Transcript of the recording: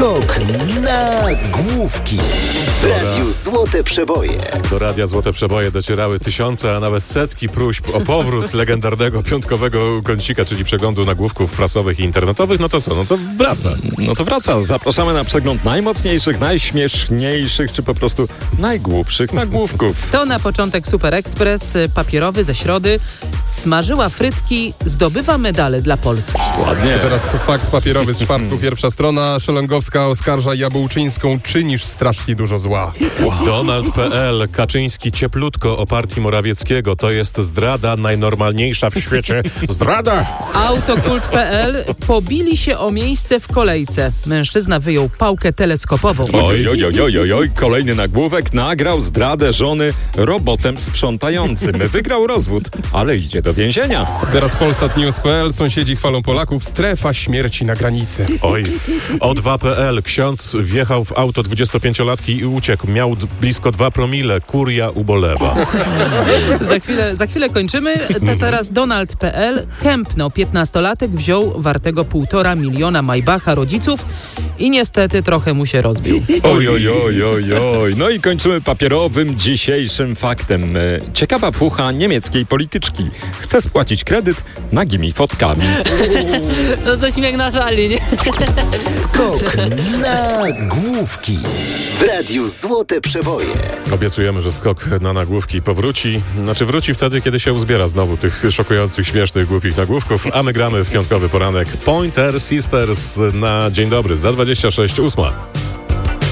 Skok na główki w Radiu Złote Przeboje. Do Radia Złote Przeboje docierały tysiące, a nawet setki próśb o powrót legendarnego piątkowego kącika, czyli przeglądu nagłówków prasowych i internetowych. No to co? No to wraca. No to wraca. Zapraszamy na przegląd najmocniejszych, najśmieszniejszych, czy po prostu najgłupszych nagłówków. To na początek Super Express, papierowy ze Środy. Smażyła frytki, zdobywa medale dla Polski. Ładnie. To teraz fakt papierowy z czwartku, pierwsza strona. Szelongowska oskarża Jabłczyńską, czynisz strasznie dużo zła. Donald.pl. Kaczyński cieplutko o partii Morawieckiego. To jest zdrada najnormalniejsza w świecie. Zdrada! Autokult.pl. Pobili się o miejsce w kolejce. Mężczyzna wyjął pałkę teleskopową. Oj, kolejny nagłówek. Nagrał zdradę żony robotem sprzątającym. Wygrał rozwód, ale idzie do więzienia. Teraz Polsat News.pl. Sąsiedzi chwalą Polaków. Strefa śmierci na granicy. Oj. O2.pl. Ksiądz wjechał w auto 25-latki i uciekł. Miał blisko 2 promile. Kuria ubolewa. Za chwilę kończymy. To teraz Donald.pl. Kępno, 15-latek, wziął wartego 1,5 miliona Maybacha rodziców i niestety trochę mu się rozbił. Oj. No i kończymy papierowym dzisiejszym faktem. Ciekawa fucha niemieckiej polityczki. Chce spłacić kredyt nagimi fotkami. No to śmiech na sali, nie? Skok na główki w Radiu Złote Przeboje. Obiecujemy, że skok na nagłówki powróci. Wróci wtedy, kiedy się uzbiera znowu tych szokujących, śmiesznych, głupich nagłówków, a my gramy w piątkowy poranek Pointer Sisters na dzień dobry za 26:08.